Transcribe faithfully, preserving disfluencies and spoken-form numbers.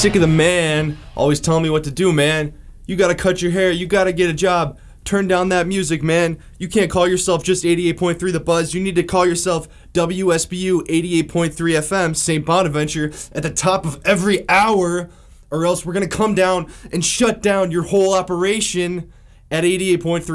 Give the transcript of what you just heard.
sick of the man always telling me what to do, man. You gotta cut your hair. You gotta get a job. Turn down that music, man. You can't call yourself just eighty-eight point three The Buzz. You need to call yourself W S B U eighty-eight point three F M, Saint Bonaventure, at the top of every hour, or else we're going to come down and shut down your whole operation at eighty-eight point three